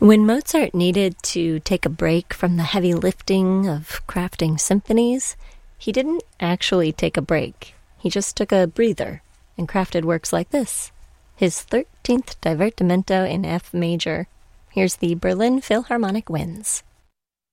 When Mozart needed to take a break from the heavy lifting of crafting symphonies, he didn't actually take a break. He just took a breather and crafted works like this, his 13th Divertimento in F major. Here's the Berlin Philharmonic Winds.